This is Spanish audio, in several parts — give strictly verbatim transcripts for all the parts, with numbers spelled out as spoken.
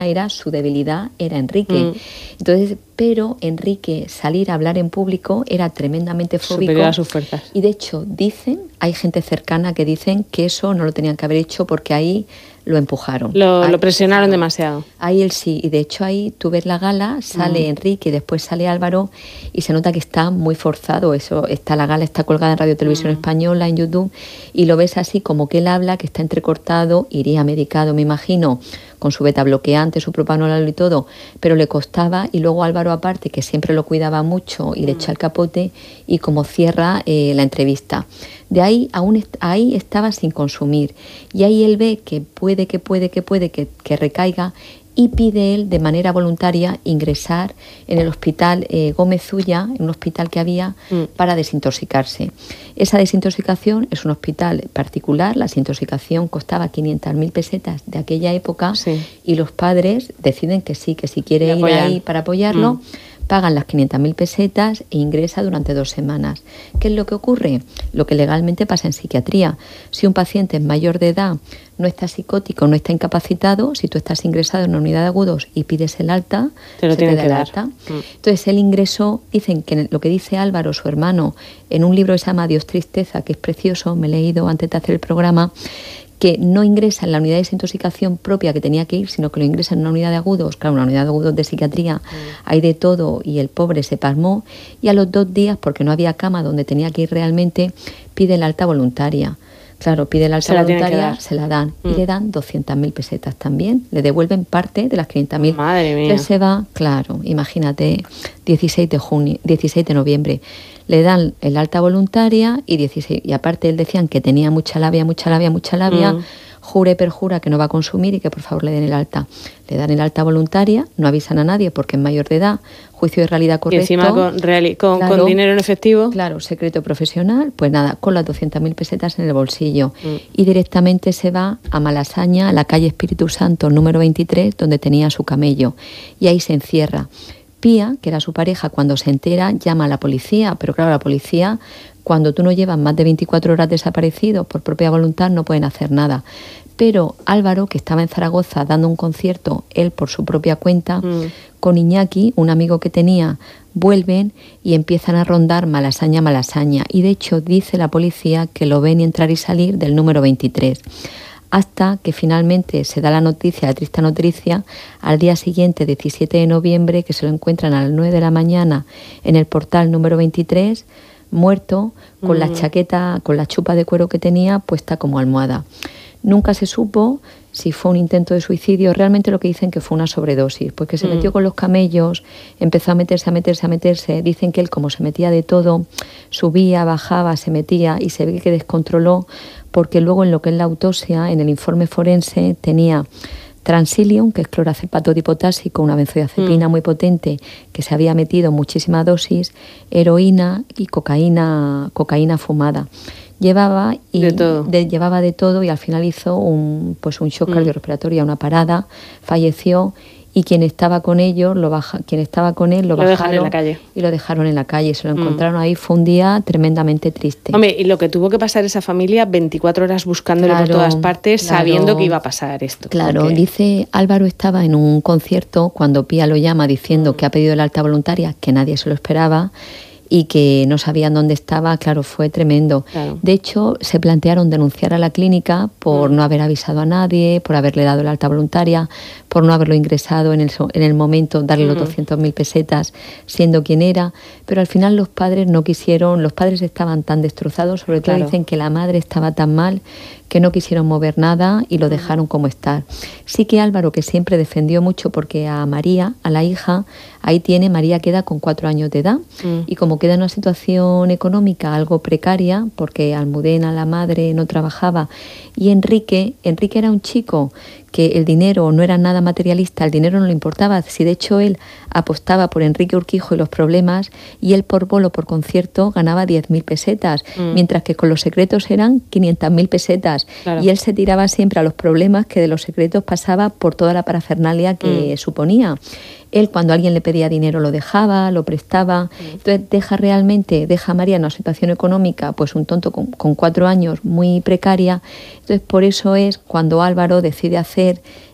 era su debilidad, era Enrique. Mm. Entonces, pero Enrique salir a hablar en público era tremendamente fóbico. Superior a sus fuerzas. Y de hecho, dicen, hay gente cercana que dicen que eso no lo tenían que haber hecho porque ahí lo empujaron. Lo, ahí, lo presionaron claro, demasiado. Ahí él sí, y de hecho ahí tú ves la gala, sale mm. Enrique y después sale Álvaro y se nota que está muy forzado. Eso está la gala, está colgada en Radio Televisión mm. Española, en YouTube, y lo ves así como que él habla, que está entrecortado, iría medicado, me imagino, con su beta bloqueante, su propanolol y todo, pero le costaba, y luego Álvaro aparte, que siempre lo cuidaba mucho y mm. le echa el capote, y como cierra eh, la entrevista. De ahí aún est- ahí estaba sin consumir, y ahí él ve que puede, que puede, que puede, que, que recaiga, y pide él de manera voluntaria ingresar en el hospital eh, Gómez Zulla, en un hospital que había mm. para desintoxicarse. Esa desintoxicación es un hospital particular, la desintoxicación costaba quinientas mil pesetas de aquella época, sí. y los padres deciden que sí, que si quiere ir ahí para apoyarlo, mm. pagan las quinientas mil pesetas e ingresa durante dos semanas. ¿Qué es lo que ocurre? Lo que legalmente pasa en psiquiatría. Si un paciente es mayor de edad, no está psicótico, no está incapacitado, si tú estás ingresado en una unidad de agudos y pides el alta, te lo se te da que el dar. alta. Mm. Entonces él ingresó, dicen que lo que dice Álvaro, su hermano, en un libro que se llama Dios Tristeza, que es precioso, me he leído antes de hacer el programa, que no ingresa en la unidad de desintoxicación propia que tenía que ir, sino que lo ingresa en una unidad de agudos, claro, una unidad de agudos de psiquiatría, mm. hay de todo, y el pobre se pasmó, y a los dos días, porque no había cama donde tenía que ir realmente, pide la alta voluntaria. Claro, pide la alta se voluntaria, la se la dan, mm. y le dan doscientas mil pesetas también, le devuelven parte de las quinientas mil. Madre mía. Entonces se va, claro, imagínate, dieciséis de junio, dieciséis de noviembre, le dan el alta voluntaria y dieciséis, y aparte él decían que tenía mucha labia, mucha labia, mucha labia, mm. jura y perjura que no va a consumir y que por favor le den el alta. Le dan el alta voluntaria, no avisan a nadie porque es mayor de edad, juicio de realidad correcto. Y encima con, reali- con, claro, con dinero en efectivo. Claro, secreto profesional, pues nada, con las doscientas mil pesetas en el bolsillo. Mm. Y directamente se va a Malasaña, a la calle Espíritu Santo, número veintitrés, donde tenía su camello. Y ahí se encierra. Pía, que era su pareja, cuando se entera, llama a la policía, pero claro, la policía, cuando tú no llevas más de veinticuatro horas desaparecido, por propia voluntad no pueden hacer nada. Pero Álvaro, que estaba en Zaragoza dando un concierto, él por su propia cuenta, mm. con Iñaki, un amigo que tenía, vuelven y empiezan a rondar Malasaña, Malasaña. Y de hecho dice la policía que lo ven entrar y salir del número veintitrés. Hasta que finalmente se da la noticia, la triste noticia, al día siguiente, diecisiete de noviembre, que se lo encuentran a las nueve de la mañana en el portal número veintitrés, muerto, con mm. la chaqueta, con la chupa de cuero que tenía puesta como almohada. Nunca se supo si fue un intento de suicidio, realmente lo que dicen que fue una sobredosis, pues que se mm. metió con los camellos, empezó a meterse, a meterse, a meterse, dicen que él como se metía de todo, subía, bajaba, se metía y se ve que descontroló, porque luego en lo que es la autopsia, en el informe forense, tenía Transilium, que es clorazepatodo y potásico, una benzodiazepina mm. muy potente, que se había metido muchísima dosis, heroína y cocaína, cocaína fumada. Llevaba y de todo. De, llevaba de todo y al final hizo un pues un shock mm. cardiorrespiratorio, una parada, falleció, y quien estaba con ellos lo baja, quien estaba con él lo, lo bajaron en la calle. Y lo dejaron en la calle, se lo encontraron mm. ahí, fue un día tremendamente triste. Hombre, y lo que tuvo que pasar esa familia, veinticuatro horas buscándole claro, por todas partes, claro, sabiendo que iba a pasar esto. Claro, porque... dice Álvaro estaba en un concierto cuando Pía lo llama diciendo mm. que ha pedido la alta voluntaria, que nadie se lo esperaba, y que no sabían dónde estaba, claro, fue tremendo. Claro. De hecho, se plantearon denunciar a la clínica por mm. no haber avisado a nadie, por haberle dado la alta voluntaria, por no haberlo ingresado en el, en el momento, darle mm. los doscientas mil pesetas, siendo quien era, pero al final los padres no quisieron, los padres estaban tan destrozados, sobre todo claro. dicen que la madre estaba tan mal, que no quisieron mover nada y lo dejaron como estar. Sí que Álvaro, que siempre defendió mucho, porque a María, a la hija, ahí tiene, María queda con cuatro años de edad, mm. y como queda en una situación económica algo precaria, porque Almudena, la madre, no trabajaba, y Enrique, Enrique era un chico que el dinero no era nada materialista, el dinero no le importaba, si de hecho él apostaba por Enrique Urquijo y los problemas, y él por bolo, por concierto, ganaba diez mil pesetas, mm. mientras que con los secretos eran quinientas mil pesetas, claro. y él se tiraba siempre a los problemas, que de los secretos pasaba por toda la parafernalia que mm. suponía. Él, cuando alguien le pedía dinero, lo dejaba, lo prestaba. Sí. Entonces deja realmente, deja a María en una situación económica, pues un tonto con, con cuatro años, muy precaria. Entonces por eso es cuando Álvaro decide hacer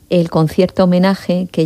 el concierto homenaje que